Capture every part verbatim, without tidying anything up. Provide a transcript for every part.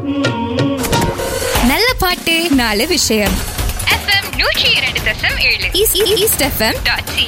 நல்ல பாட்டு நாலு விஷயம் எஃப்எம் நூற்றி இரண்டு தசம் ஏழு east FM dot C.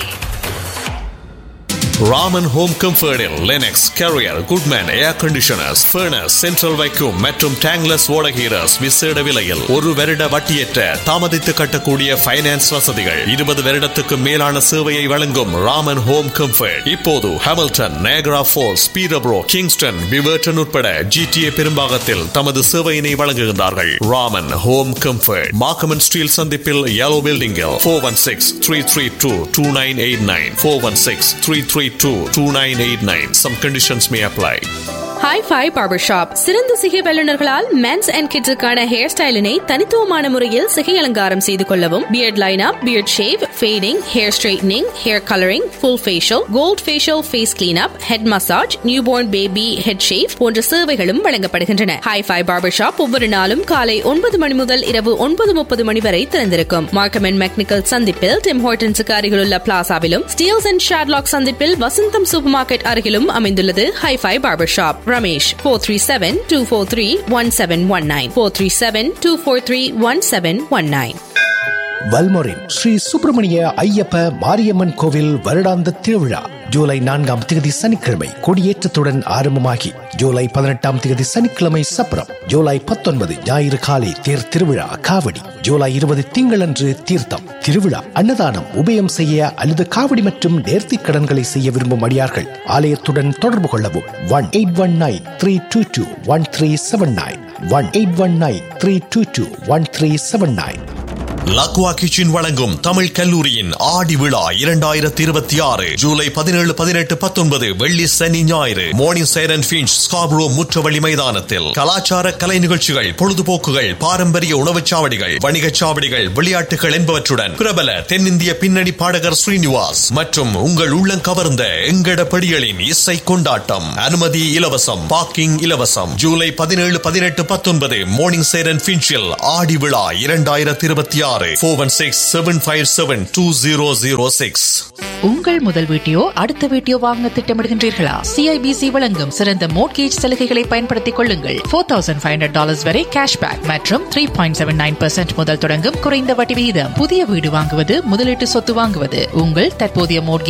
Raman home கம்ஃபர்டில் Linux carrier Goodman ஏர் கண்டிஷனர்ஸ் ஃபர்னஸ் சென்ட்ரல் வைக்யூம் மற்றும் டேங்லஸ் ஓடகீரஸ் விசேட விலையில் ஒரு வருட வட்டியற்ற தாமதித்து கட்டக்கூடிய ஃபைனான்ஸ் வசதிகள் இருபது வருடத்துக்கு மேலான சேவையை வழங்கும் ராமன் ஹோம் கம்ஃபர்ட் இப்போது ஹாமில்டன் நயகரா ஃபால்ஸ் பீரப்ரோ கிங்ஸ்டன் விவர்டன் உட்பட ஜிடிஏ பெரும்பாகத்தில் தமது சேவையினை வழங்குகின்றார்கள். ராமன் ஹோம் கம்ஃபர்ட் மாக்கமன் ஸ்டீல் சந்திப்பில் yellow பில்டிங்கில் four one six three three two two nine eight nine four one six three three two two nine eight nine. Some conditions may apply. Hi-Fi Barber Shop. சிறந்த சிகை வல்லுநர்களால் men's and கிட்ஸுக்கான hair ஸ்டைலினை தனித்துவமான முறையில் சிகை அலங்காரம் செய்து கொள்ளவும் beard lineup, beard shave, fading, hair straightening, hair colouring, full facial, gold facial, face cleanup, head massage, newborn baby head shave போன்ற சேவைகளும் வழங்கப்படுகின்றன. Hi-Fi Barber Shop ஒவ்வொரு நாளும் காலை ஒன்பது மணி முதல் இரவு ஒன்பது முப்பது மணி வரை திறந்திருக்கும். மார்க்கம் அண்ட் மெக்னிக்கல் சந்திப்பில் டிம் ஹார்டன்ஸுக்கு அருகிலுள்ள பிளாசாவிலும், ஸ்டீல்ஸ் அண்ட் ஷாட்லாக் சந்திப்பில் வசந்தம் சூப்பர் மார்க்கெட் அருகிலும் அமைந்துள்ளது Hi-Fi Barber Shop. Ramesh four three seven two four three one seven one nine four three seven two four three one seven one nine. வல்மோரின் Sri Subramaniya Ayyappa Mariamman கோவில் வருடாந்த திருவிழா ஜூலை நான்காம் தேதி சனிக்கிழமை கொடியேற்றத்துடன் ஆரம்பமாகி ஜூலை பதினெட்டாம் தேதி சனிக்கிழமை சப்பரம், ஜூலை பத்தொன்பது ஞாயிறு காலை தேர் திருவிழா காவடி, ஜூலை இருபது திங்களன்று தீர்த்தம் திருவிழா, அன்னதானம், உபயம் செய்ய அல்லது காவடி மற்றும் நேர்த்தி கடன்களை செய்ய விரும்பும் அடியார்கள் ஆலயத்துடன் தொடர்பு கொள்ளவும். One eight one nine three two two one three seven nine one eight one nine three two two one three seven nine. லக்வா kitchen வழங்கும் தமிழ் கல்லூரியின் ஆடி விழா இரண்டாயிரத்தி இருபத்தி ஆறு ஜூலை பதினேழு பதினெட்டு பத்தொன்பது வெள்ளி சனி ஞாயிறு மார்னிங் சைரன் பீச் ஸ்காப்ரோ முற்றவழி மைதானத்தில் கலாச்சார கலை நிகழ்ச்சிகள், பொழுதுபோக்குகள், பாரம்பரிய உணவுச் சாவடிகள், வணிகச் சாவடிகள், விளையாட்டுகள் என்பவற்றுடன் பிரபல தென்னிந்திய பின்னணி பாடகர் ஸ்ரீனிவாஸ் மற்றும் உங்கள் உள்ளம் கவர்ந்த எங்கட படிகளின் இசை கொண்டாட்டம். அனுமதி இலவசம், பார்க்கிங் இலவசம். ஜூலை பதினேழு பதினெட்டு பத்தொன்பது மார்னிங் சைரன் பீச்சில் ஆடி விழா இரண்டாயிரத்தி இருபத்தி ஆறு. four one six seven five seven two zero zero six. உங்கள் முதல் வீட்டையோ அடுத்த வீட்டையோ வாங்க திட்டமிடுகின்றீர்களா? சிஐபிசி வழங்கும் சிறந்த மோட்கேஜ் சலுகைகளை பயன்படுத்திக் கொள்ளுங்கள். Four thousand five hundred dollars வரை கேஷ்பேக் மற்றும் three point seven nine percent முதல் தொடங்கும் குறைந்த வட்டி விகிதம். புதிய வீடு வாங்குவது, முதலீட்டு சொத்து வாங்குவது, உங்கள் தற்போதைய மோட்கேஜ்